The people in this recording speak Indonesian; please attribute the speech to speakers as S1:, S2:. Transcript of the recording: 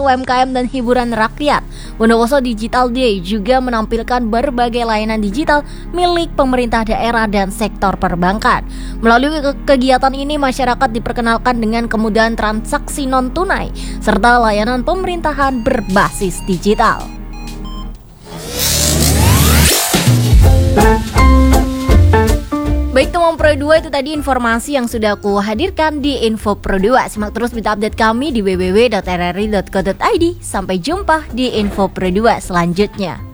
S1: UMKM dan hiburan rakyat. Bondowoso Digital Day juga menampilkan berbagai layanan digital milik pemerintah daerah dan sektor perbankan. Melalui kegiatan ini, masyarakat diperkenalkan dengan kemudahan transaksi non-tunai serta layanan pemerintahan berbasis digital. Baik teman Pro 2, itu tadi informasi yang sudah aku hadirkan di Info Pro 2. Simak terus berita update kami di www.rri.co.id. Sampai jumpa di Info Pro 2 selanjutnya.